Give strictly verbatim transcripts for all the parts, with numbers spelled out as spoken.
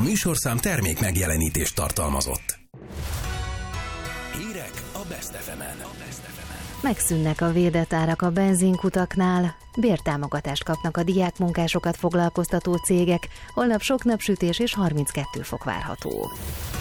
műsorszám termék megjelenítést tartalmazott. Hírek a Best ef emen. Megszűnnek a védett árak a benzinkutaknál, bértámogatást kapnak a diákmunkásokat foglalkoztató cégek, holnap sok napsütés és harminckettő fok várható.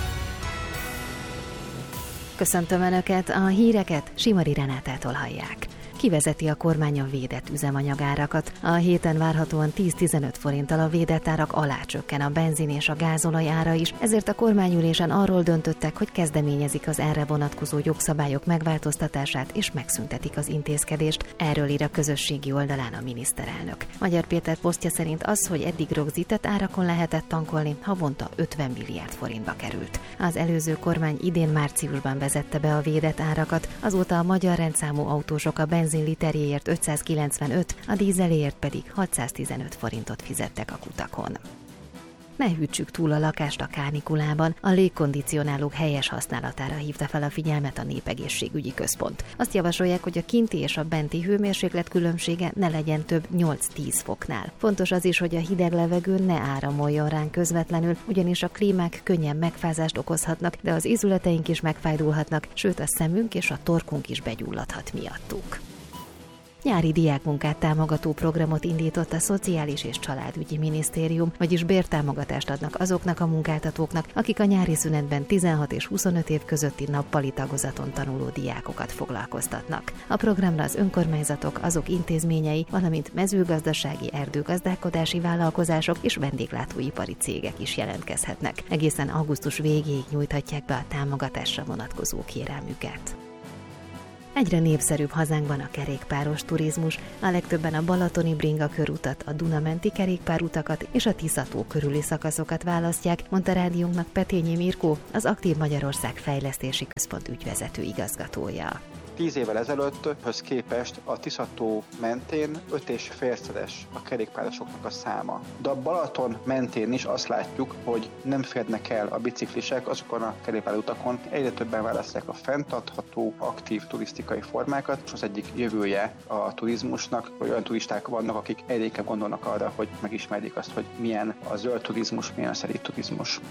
Köszöntöm Önöket, a híreket Simari Renátától hallják. Kivezeti a kormány a védett üzemanyagárakat. A héten várhatóan tíz-tizenöt forinttal a védett árak alá csökken a benzin és a gázolaj ára is, ezért a kormányülésen arról döntöttek, hogy kezdeményezik az erre vonatkozó jogszabályok megváltoztatását és megszüntetik az intézkedést. Erről ír a közösségi oldalán a miniszterelnök. Magyar Péter posztja szerint az, hogy eddig rögzített árakon lehetett tankolni, havonta ötven milliárd forintba került. Az előző kormány idén márciusban vezette be a védett árakat, azóta a magyar rendszámú autósok a benzin literjéért ötszázkilencvenöt, a dízeléért pedig hatszáztizenöt forintot fizettek a kutakon. Ne hűtsük túl a lakást a kánikulában, a légkondicionálók helyes használatára hívta fel a figyelmet a Népegészségügyi Központ. Azt javasolják, hogy a kinti és a benti hőmérséklet különbsége ne legyen több nyolc-tíz foknál. Fontos az is, hogy a hideg levegő ne áramoljon ránk közvetlenül, ugyanis a klímák könnyen megfázást okozhatnak, de az izületeink is megfájdulhatnak, sőt a szemünk és a torkunk is begyulladhat miattuk. Nyári diákmunkát támogató programot indított a Szociális és Családügyi Minisztérium, vagyis bértámogatást adnak azoknak a munkáltatóknak, akik a nyári szünetben tizenhat és huszonöt év közötti nappali tagozaton tanuló diákokat foglalkoztatnak. A programra az önkormányzatok, azok intézményei, valamint mezőgazdasági, erdőgazdálkodási vállalkozások és vendéglátóipari cégek is jelentkezhetnek. Egészen augusztus végéig nyújthatják be a támogatásra vonatkozó kérelmüket. Egyre népszerűbb hazánkban a kerékpáros turizmus, a legtöbben a balatoni bringa körutat, a Duna-menti kerékpárutakat és a Tisza-tó körüli szakaszokat választják, mondta rádiónknak Petényi Mirkó, az Aktív Magyarország Fejlesztési Központ ügyvezető igazgatója. Tíz évvel ezelőtthöz képest a Tisza-tó mentén öt és félszeres a kerékpárosoknak a száma. De a Balaton mentén is azt látjuk, hogy nem férnek el a biciklisek azokon a kerékpárutakon. Egyre többen választják a fenntartható, aktív turisztikai formákat, és az egyik jövője a turizmusnak, hogy olyan turisták vannak, akik egyre inkább gondolnak arra, hogy megismerjék azt, hogy milyen a zöld turizmus, milyen a szerint turizmus.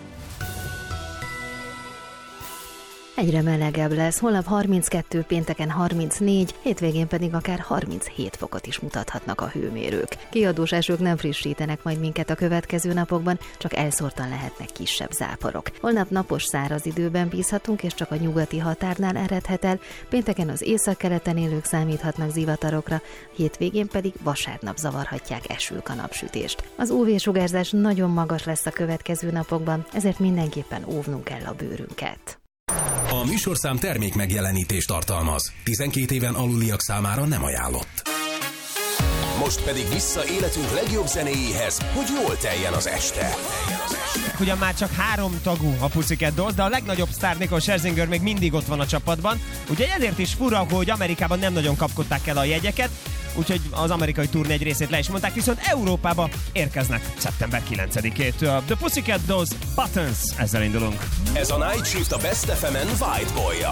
Egyre melegebb lesz, holnap harminckettő, pénteken harmincnégy, hétvégén pedig akár harminchét fokot is mutathatnak a hőmérők. Kiadós esők nem frissítenek majd minket a következő napokban, csak elszórtan lehetnek kisebb záporok. Holnap napos száraz időben bízhatunk, és csak a nyugati határnál eredhet el, pénteken az északkeleten élők számíthatnak zivatarokra, hétvégén pedig vasárnap zavarhatják esők a napsütést. Az ú vé-sugárzás nagyon magas lesz a következő napokban, ezért mindenképpen óvnunk kell a bőrünket. A műsorszám termék megjelenítést tartalmaz. tizenkét éven aluliak számára nem ajánlott. Most pedig vissza életünk legjobb zenéjéhez, hogy jól teljen az este. Ugyan már csak három tagú a Pussycat Dolls, de a legnagyobb sztár Nicole Scherzinger még mindig ott van a csapatban, úgyhogy ezért is fura, hogy Amerikában nem nagyon kapkodták el a jegyeket, úgyhogy az amerikai turné egy részét le is mondták, viszont Európába érkeznek szeptember kilencedikétől. The Pussycat Dolls Buttons, ezzel indulunk. Ez a Night Shift a Best ef emen White Boy-ja.